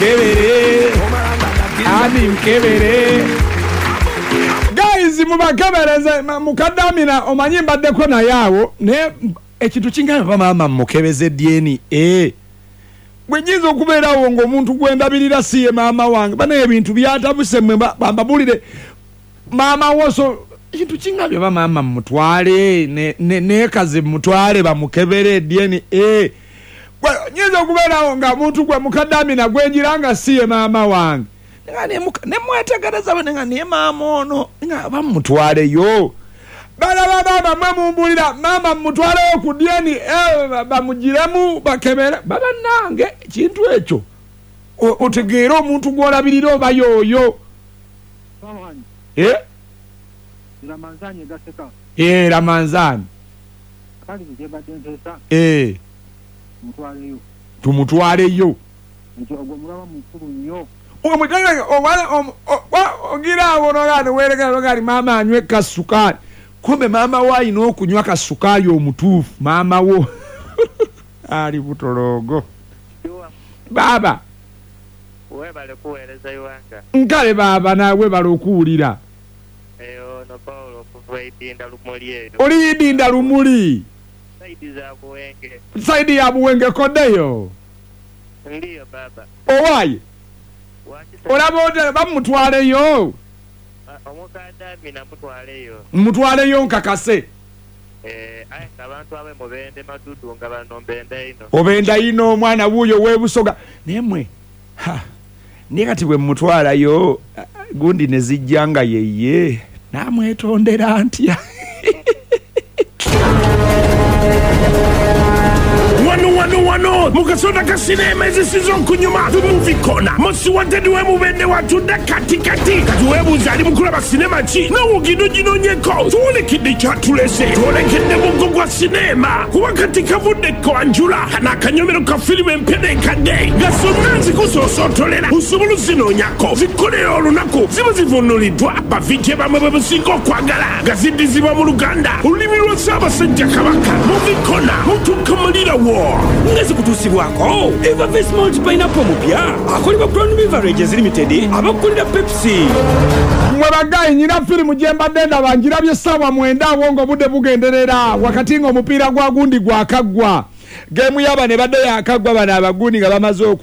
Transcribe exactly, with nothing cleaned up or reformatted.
mukebere ani mukebere guys mubakebereze mukadamina omanyi mbaddeko na yawo ne ekintu kingayo bamama mukebeze D N A bwenyiza okubeerawo ng'omuntu gwendabirira siye maama wange bana ebintu byatabuse mwe bambabulire maama woso ekintu kingabyo bamama mutwale ne ne, ne kaze mutwale bamukebere D N A nyiza okubeerawo nga muntu gwe mukadamina gwenjiranga siye maama wange nga ne ne mwetegereza bane nga ne maama ono nga bamutwale yo bala baba mama mumbulira mama mutwale ku D N A bamugiremu bakebera baba nange kintu ekyo otegeera omuntu gwolabirira oba yoyo eh Ramanzani gaseka eh Ramanzani kali njeba dentesa eh mutwale yo tumutwale yo nti ogomulaba mukuru nnyo omuganga owala ogira abonogane wereka logari mama anywe kasukari kumbe mama wa ino okunywa kasukari omutuufu mama wo ali butologo baba webale kuweereza iwanga nkale baba nawe bale okuwulira eyo no Paulo kuva idinda lumuli eyo oli idinda lumuli saidi za buwenge saidi ya buwenge kodeyo ndiyo baba owaye olabode bamutwaleyo omukadamina mutwaleyo mutwaleyo nkakase eh ayi abantu abe mubende madudu nga banombenda ino obenda ino omwana wuyo webusoga nemwe ha nikati bwe mutwalayo gundi nezijjanga yeye namwetondera antya Wano wano wano mukasonda kasinema ezisizo kunyuma movie corner musi wanted we mubende watunda kati kati kati webuza ali mukulaba sinema ki nawo gido ginonyeko tuone kidi kyatulese tuone kende mugo gwa sinema kuba kati kavudde kwanjula na kanyomero ka filime mpede kade gasonanzi kusosotolera usubulu zinonyako zikolera olunaku ziba zivunulidwa bavije bamwe bebusinga okwagala gazidizibwa mu Luganda olulimi lwa Ssaabasajja Kabaka movie corner mutukamalira wo ngezi kutusibwako Eva Vesmalt Pineapple mupya akolebwa Brown Beverages Limited abakulira Pepsi mwe bagayi nyina filimu gyembadde ndabangirabye ssaawa mwenda awongo budde bugenderera wakati ng'omupiira gwa gundi gwakaggwa gemu yaba ne badde yakagwa bano abagundi nga bamaze